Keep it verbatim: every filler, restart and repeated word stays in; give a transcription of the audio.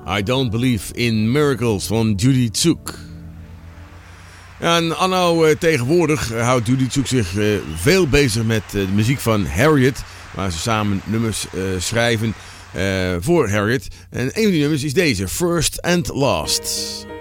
I Don't Believe in Miracles van Judy Tsuk. En anno uh, tegenwoordig uh, houdt Judy Tsuk zich uh, veel bezig met uh, de muziek van Harriet, waar ze samen nummers uh, schrijven uh, voor Harriet. En een van die nummers is deze, First and Last.